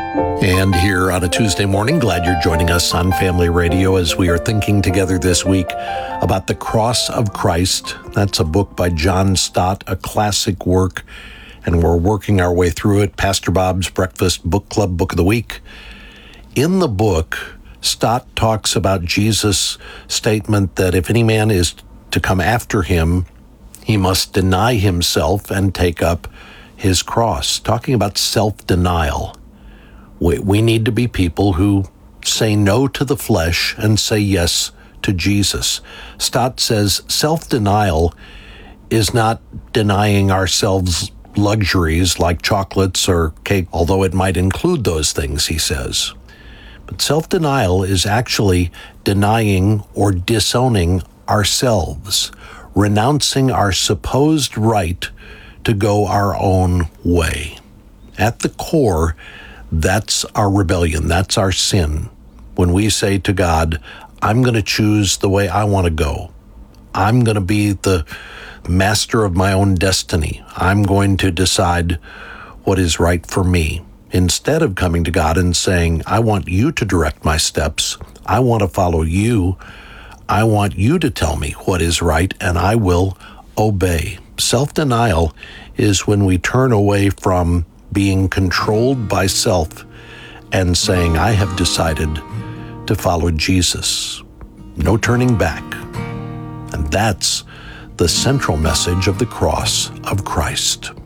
And here on a Tuesday morning, glad you're joining us on Family Radio as we are thinking together this week about the Cross of Christ. That's a book by John Stott, a classic work, and we're working our way through it. Pastor Bob's Breakfast Book Club Book of the Week. In the book, Stott talks about Jesus' statement that if any man is to come after him, he must deny himself and take up his cross. Talking about self-denial. We need to be people who say no to the flesh and say yes to Jesus. Stott says self-denial is not denying ourselves luxuries like chocolates or cake, although it might include those things, he says. But self-denial is actually denying or disowning ourselves, renouncing our supposed right to go our own way. At the core, that's our rebellion. That's our sin. When we say to God, I'm going to choose the way I want to go. I'm going to be the master of my own destiny. I'm going to decide what is right for me. Instead of coming to God and saying, I want you to direct my steps. I want to follow you. I want you to tell me what is right, and I will obey. Self-denial is when we turn away from being controlled by self and saying, I have decided to follow Jesus. No turning back. And that's the central message of the cross of Christ.